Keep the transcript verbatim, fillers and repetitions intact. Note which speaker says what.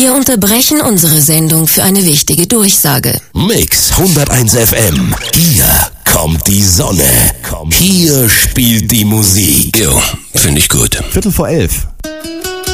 Speaker 1: Wir unterbrechen unsere Sendung für eine wichtige Durchsage.
Speaker 2: Mix hunderteins F M. Hier kommt die Sonne. Hier spielt die Musik.
Speaker 3: Jo, finde ich gut.
Speaker 4: Viertel vor elf.